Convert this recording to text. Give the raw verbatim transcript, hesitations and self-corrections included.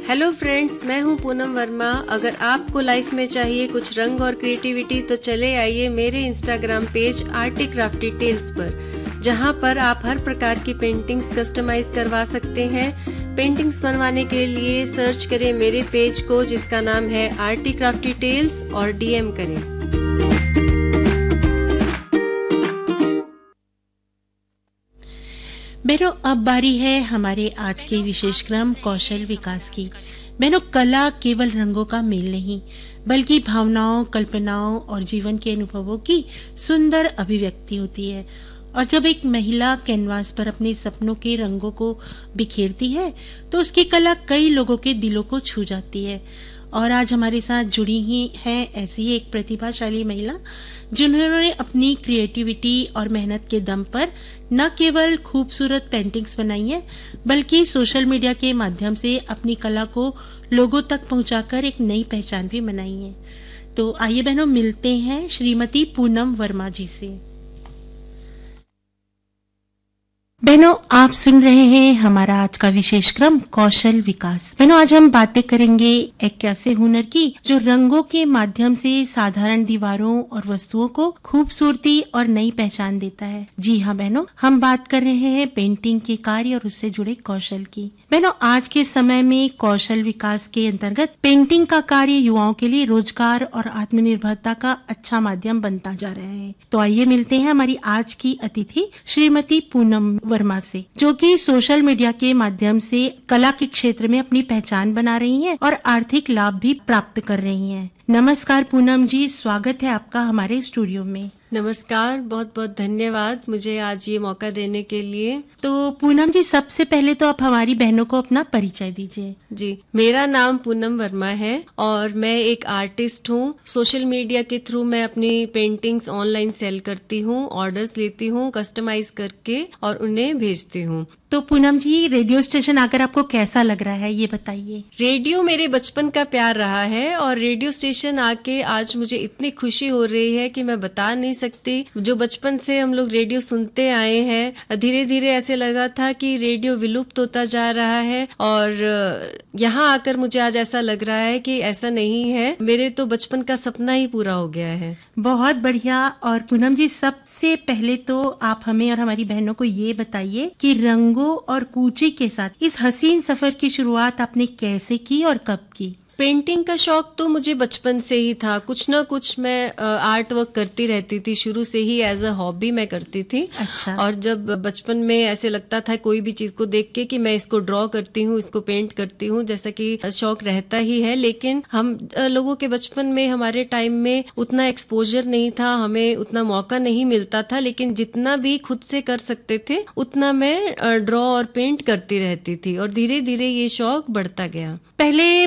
Hello friends, मैं हूं पूनम वर्मा। अगर आपको लाइफ में चाहिए कुछ रंग और क्रिएटिविटी तो चले आइए मेरे Instagram page arty crafty tales पर, जहां पर आप हर प्रकार की पेंटिंग्स कस्टमाइज करवा सकते हैं। पेंटिंग्स बनवाने के लिए सर्च करें मेरे पेज को, जिसका नाम है आर्टी क्राफ्टी टेल्स, और डीएम करें। बहनों, अब बारी है हमारे आज के विशेष क्रम कौशल विकास की। बहनों, कला केवल रंगों का मेल नहीं, बल्कि भावनाओं, कल्पनाओं और जीवन के अनुभवों की सुंदर अभिव्यक्ति होती है। और जब एक महिला कैनवास पर अपने सपनों के रंगों को बिखेरती है तो उसकी कला कई लोगों के दिलों को छू जाती है। और आज हमारे साथ जुड़ी ही है ऐसी ही एक प्रतिभाशाली महिला, जिन्होंने अपनी क्रिएटिविटी और मेहनत के दम पर न केवल खूबसूरत पेंटिंग्स बनाई है, बल्कि सोशल मीडिया के माध्यम से अपनी कला को लोगों तक पहुंचाकर एक नई पहचान भी बनाई है। तो आइए बहनों, मिलते हैं श्रीमती पूनम वर्मा जी से। बहनों, आप सुन रहे हैं हमारा आज का विशेष क्रम कौशल विकास। बहनों, आज हम बातें करेंगे एक ऐसे हुनर की जो रंगों के माध्यम से साधारण दीवारों और वस्तुओं को खूबसूरती और नई पहचान देता है। जी हाँ बहनों, हम बात कर रहे हैं पेंटिंग के कार्य और उससे जुड़े कौशल की। बहनों, आज के समय में कौशल विकास के अंतर्गत पेंटिंग का कार्य युवाओं के लिए रोजगार और आत्मनिर्भरता का अच्छा माध्यम बनता जा रहा है। तो आइए मिलते हैं हमारी आज की अतिथि श्रीमती पूनम वर्मा से, जो कि सोशल मीडिया के माध्यम से कला के क्षेत्र में अपनी पहचान बना रही हैं और आर्थिक लाभ भी प्राप्त कर रही हैं। नमस्कार पूनम जी, स्वागत है आपका हमारे स्टूडियो में। नमस्कार, बहुत बहुत धन्यवाद मुझे आज ये मौका देने के लिए। तो पूनम जी, सबसे पहले तो आप हमारी बहनों को अपना परिचय दीजिए। जी, मेरा नाम पूनम वर्मा है और मैं एक आर्टिस्ट हूँ। सोशल मीडिया के थ्रू मैं अपनी पेंटिंग्स ऑनलाइन सेल करती हूँ, ऑर्डर्स लेती हूँ कस्टमाइज करके और उन्हें भेजती हूँ। तो पूनम जी, रेडियो स्टेशन आकर आपको कैसा लग रहा है, ये बताइए। रेडियो मेरे बचपन का प्यार रहा है और रेडियो स्टेशन आके आज मुझे इतनी खुशी हो रही है कि मैं बता नहीं सकती। जो बचपन से हम लोग रेडियो सुनते आए हैं, धीरे धीरे ऐसे लगा था कि रेडियो विलुप्त होता जा रहा है, और यहाँ आकर मुझे आज ऐसा लग रहा है कि ऐसा नहीं है, मेरे तो बचपन का सपना ही पूरा हो गया है। बहुत बढ़िया। और पूनम जी, सबसे पहले तो आप हमें और हमारी बहनों को ये बताइए कि रंगों और कूची के साथ इस हसीन सफर की शुरुआत आपने कैसे की और कब की? पेंटिंग का शौक तो मुझे बचपन से ही था। कुछ ना कुछ मैं आर्ट वर्क करती रहती थी, शुरू से ही एज अ हॉबी मैं करती थी। अच्छा। और जब बचपन में ऐसे लगता था कोई भी चीज को देख के कि मैं इसको ड्रॉ करती हूँ, इसको पेंट करती हूँ, जैसा कि शौक रहता ही है। लेकिन हम लोगों के बचपन में, हमारे टाइम में उतना एक्सपोजर नहीं था, हमें उतना मौका नहीं मिलता था। लेकिन जितना भी खुद से कर सकते थे उतना मैं ड्रॉ और पेंट करती रहती थी और धीरे धीरे ये शौक बढ़ता गया। पहले